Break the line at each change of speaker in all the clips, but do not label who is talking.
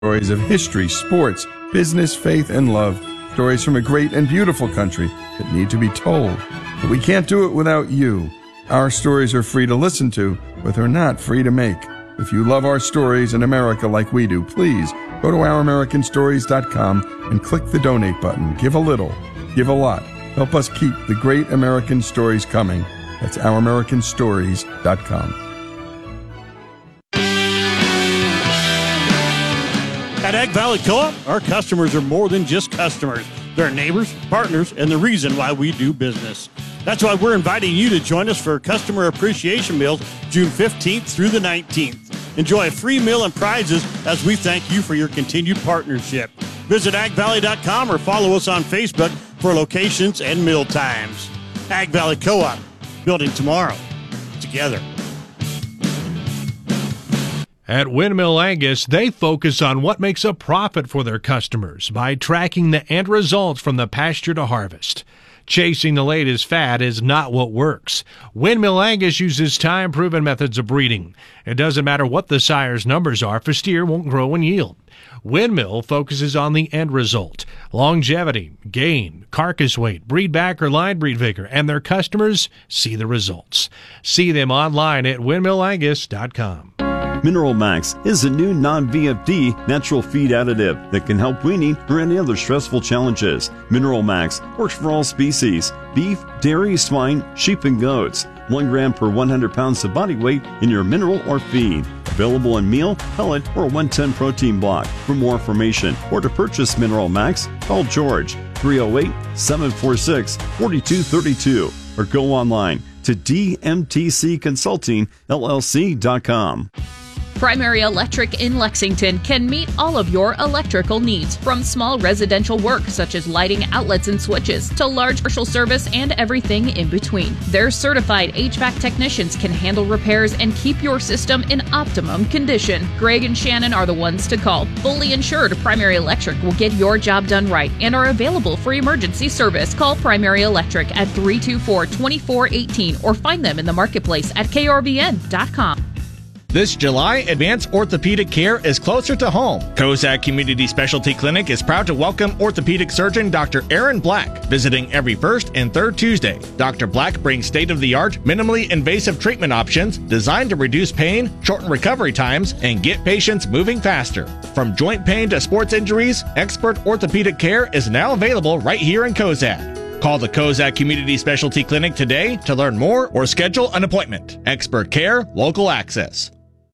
Stories of history, sports, business, faith, and love. Stories from a great and beautiful country that need to be told. But we can't do it without you. Our stories are free to listen to, but they're not free to make. If you love our stories in America like we do, please go to ouramericanstories.com and click the donate button. Give a little, give a lot. Help us keep the great American stories coming. That's ouramericanstories.com.
At Ag Valley Co-op, our customers are more than just customers. They're neighbors, partners, and the reason why we do business. That's why we're inviting you to join us for customer appreciation meals June 15th through the 19th. Enjoy a free meal and prizes as we thank you for your continued partnership. Visit agvalley.com or follow us on Facebook for locations and meal times. Ag Valley Co-op, building tomorrow together.
At Windmill Angus, they focus on what makes a profit for their customers by tracking the end results from the pasture to harvest. Chasing the latest fad is not what works. Windmill Angus uses time-proven methods of breeding. It doesn't matter what the sire's numbers are, if steer won't grow and yield. Windmill focuses on the end result, longevity, gain, carcass weight, breed back or line breed vigor, and their customers see the results. See them online at windmillangus.com.
Mineral Max is a new non-VFD natural feed additive that can help weaning or any other stressful challenges. Mineral Max works for all species: beef, dairy, swine, sheep, and goats. 1 gram per 100 pounds of body weight in your mineral or feed. Available in meal, pellet, or 110 protein block. For more information or to purchase Mineral Max, call George 308-746-4232 or go online to dmtcconsultingllc.com.
Primary Electric in Lexington can meet all of your electrical needs, from small residential work such as lighting, outlets, and switches, to large commercial service and everything in between. Their certified HVAC technicians can handle repairs and keep your system in optimum condition. Greg and Shannon are the ones to call. Fully insured, Primary Electric will get your job done right and are available for emergency service. Call Primary Electric at 324-2418 or find them in the marketplace at krvn.com.
This July, advanced orthopedic care is closer to home. Kozak Community Specialty Clinic is proud to welcome orthopedic surgeon Dr. Aaron Black, visiting every first and third Tuesday. Dr. Black brings state-of-the-art, minimally invasive treatment options designed to reduce pain, shorten recovery times, and get patients moving faster. From joint pain to sports injuries, expert orthopedic care is now available right here in Kozak. Call the Kozak Community Specialty Clinic today to learn more or schedule an appointment. Expert care, local access.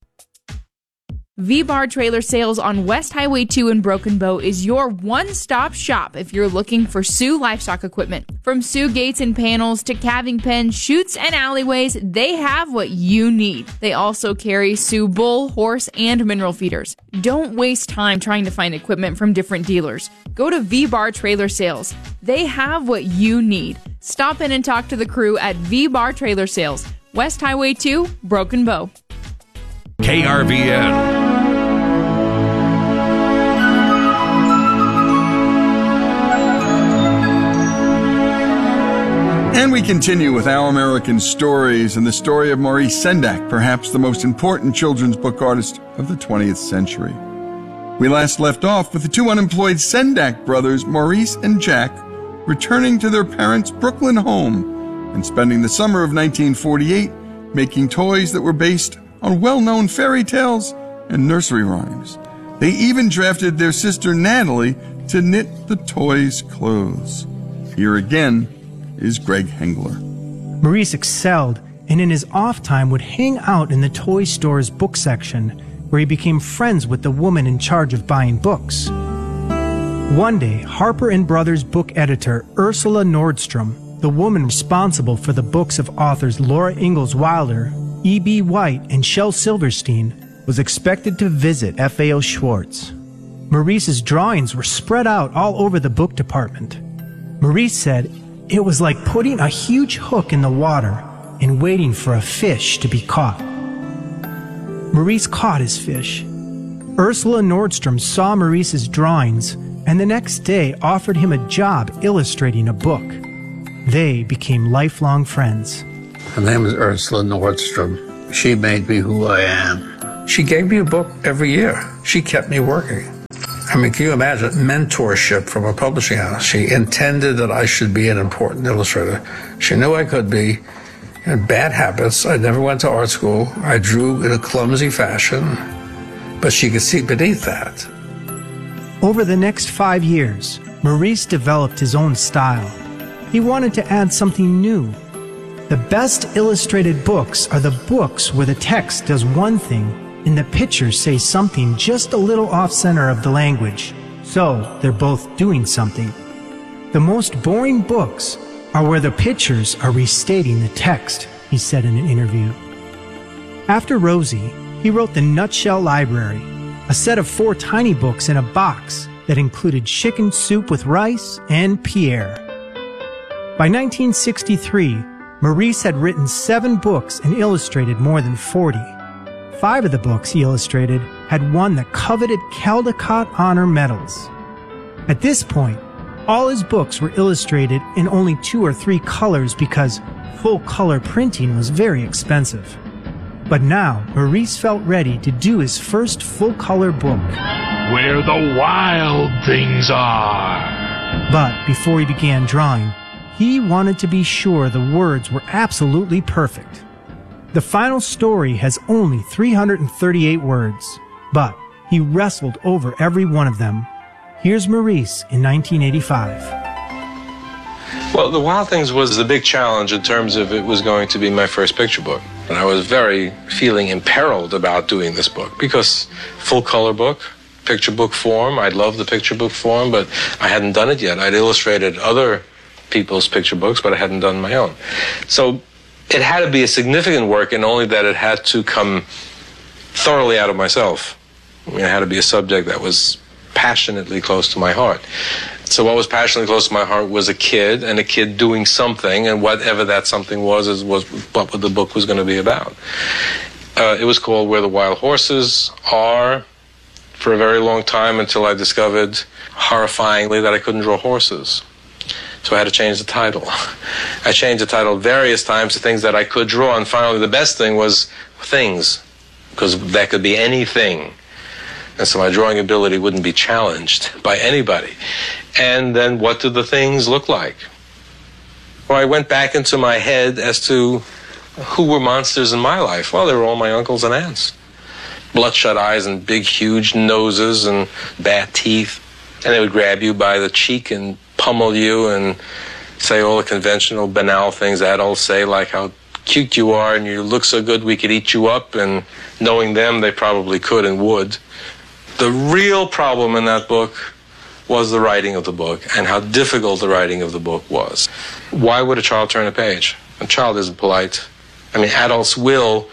V-Bar Trailer Sales on West Highway 2 in Broken Bow is your one-stop shop if you're looking for Sioux livestock equipment. From Sioux gates and panels to calving pens, chutes, and alleyways, they have what you need. They also carry Sioux bull, horse, and mineral feeders. Don't waste time trying to find equipment from different dealers. Go to V-Bar Trailer Sales. They have what you need. Stop in and talk to the crew at V-Bar Trailer Sales, West Highway 2, Broken Bow.
KRVN.
And we continue with Our American Stories and the story of Maurice Sendak, perhaps the most important children's book artist of the 20th century. We last left off with the two unemployed Sendak brothers, Maurice and Jack, returning to their parents' Brooklyn home and spending the summer of 1948 making toys that were based on well-known fairy tales and nursery rhymes. They even drafted their sister Natalie to knit the toys' clothes. Here again is Greg Hengler.
Maurice excelled, and in his off time would hang out in the toy store's book section, where he became friends with the woman in charge of buying books. One day, Harper & Brothers book editor Ursula Nordstrom, the woman responsible for the books of authors Laura Ingalls Wilder, E.B. White, and Shel Silverstein, was expected to visit F.A.O. Schwartz. Maurice's drawings were spread out all over the book department. Maurice said it was like putting a huge hook in the water and waiting for a fish to be caught. Maurice caught his fish. Ursula Nordstrom saw Maurice's drawings and the next day offered him a job illustrating a book. They became lifelong friends.
Her name is Ursula Nordstrom. She made me who I am. She gave me a book every year. She kept me working. I mean, can you imagine mentorship from a publishing house? She intended that I should be an important illustrator. She knew I could be. Had bad habits. I never went to art school. I drew in a clumsy fashion, but she could see beneath that.
Over the next 5 years, Maurice developed his own style. He wanted to add something new. The best illustrated books are the books where the text does one thing and the pictures say something just a little off-center of the language. So they're both doing something. The most boring books are where the pictures are restating the text, he said in an interview. After Rosie, he wrote The Nutshell Library, a set of 4 tiny books in a box that included Chicken Soup with Rice and Pierre. By 1963, Maurice had written 7 books and illustrated more than 40. 5 of the books he illustrated had won the coveted Caldecott Honor Medals. At this point, all his books were illustrated in only 2 or 3 colors because full-color printing was very expensive. But now, Maurice felt ready to do his first full-color book.
Where the wild things are.
But before he began drawing, he wanted to be sure the words were absolutely perfect. The final story has only 338 words, but he wrestled over every one of them. Here's Maurice in 1985.
Well, The Wild Things was the big challenge in terms of it was going to be my first picture book. And I was very feeling imperiled about doing this book because full-color book, picture book form. I love the picture book form, but I hadn't done it yet. I'd illustrated other people's picture books, but I hadn't done my own. So it had to be a significant work, and only that it had to come thoroughly out of myself. I mean, it had to be a subject that was passionately close to my heart. So what was passionately close to my heart was a kid, and a kid doing something, and whatever that something was what the book was going to be about. It was called Where the Wild Horses Are for a very long time, until I discovered, horrifyingly, that I couldn't draw horses. So I had to change the title. I changed the title various times to things that I could draw, and finally the best thing was things, because that could be anything. And so my drawing ability wouldn't be challenged by anybody. And then what did the things look like? Well, I went back into my head as to who were monsters in my life. Well, they were all my uncles and aunts. Bloodshot eyes and big, huge noses and bad teeth. And they would grab you by the cheek and pummel you and say all the conventional, banal things adults say, like how cute you are and you look so good we could eat you up. And knowing them, they probably could and would. The real problem in that book was the writing of the book and how difficult the writing of the book was. Why would a child turn a page? A child isn't polite. I mean, adults will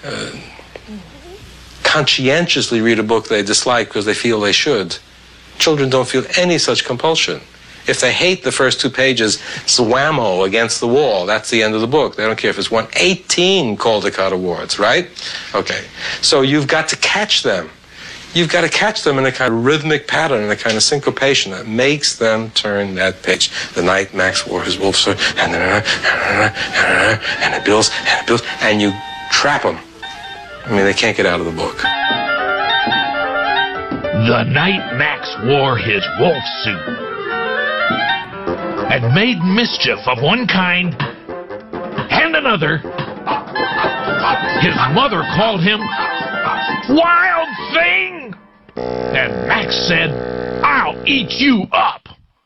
conscientiously read a book they dislike because they feel they should. Children don't feel any such compulsion. If they hate the first 2 pages, it's whammo against the wall. That's the end of the book. They don't care if it's won 18 Caldecott Awards, right? Okay. So you've got to catch them. You've got to catch them in a kind of rhythmic pattern, in a kind of syncopation that makes them turn that page. The night Max wore his wolf suit, and it builds, and you trap them. I mean, they can't get out of the book.
The night Max wore his wolf suit and made mischief of one kind and another, his mother called him Wild Thing! And Max said, I'll eat you up!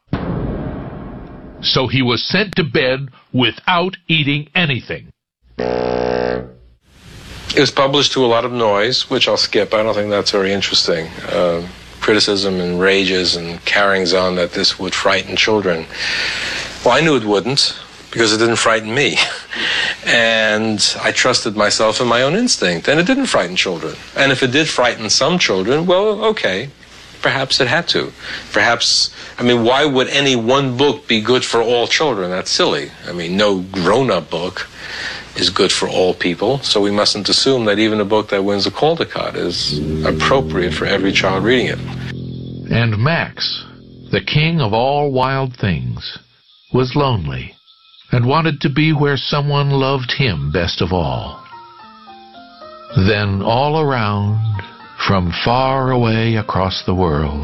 So he was sent to bed without eating anything.
It was published to a lot of noise, which I'll skip. I don't think that's very interesting. Criticism and rages and carryings on that this would frighten children. Well, I knew it wouldn't, because it didn't frighten me. And I trusted myself and my own instinct, and it didn't frighten children. And if it did frighten some children, well, okay, perhaps it had to. Perhaps, I mean, why would any one book be good for all children? That's silly. I mean, no grown-up book is good for all people, so we mustn't assume that even a book that wins a Caldecott is appropriate for every child reading it.
And Max, the king of all wild things, was lonely and wanted to be where someone loved him best of all. Then all around, from far away across the world,